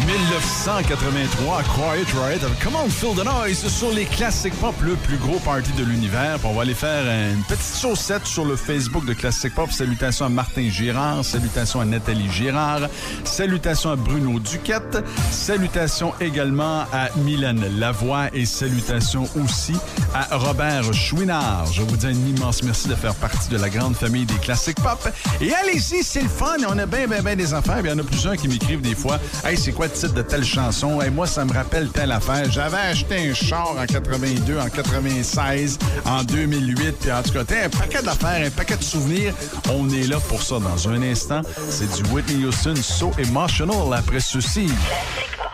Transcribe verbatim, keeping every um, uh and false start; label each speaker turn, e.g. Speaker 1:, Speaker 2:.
Speaker 1: dix-neuf cent quatre-vingt-trois, Quiet Riot avec Come On Feel the Noise sur les classiques pop, le plus gros party de l'univers. Puis on va aller faire une petite chaussette sur le Facebook de Classic Pop. Salutations à Martin Girard, salutations à Nathalie Girard, salutations à Bruno Duquette, salutations également à Mylène Lavoie et salutations aussi à Robert Chouinard. Je vous dis un immense merci de faire partie de la grande famille des Classic Pop. Et allez-y, c'est le fun. On a bien, bien, bien des affaires. Il y en a plusieurs qui m'écrivent des fois. Hey, c'est quoi le titre de telle chanson? Hey, moi, ça me rappelle telle affaire. J'avais acheté un char en quatre-vingt-deux, en quatre-vingt-seize, en deux mille huit. Puis en tout cas, t'as un paquet d'affaires, un paquet de souvenirs. On est là pour ça dans un instant. C'est du Whitney Houston, So Emotional après ceci.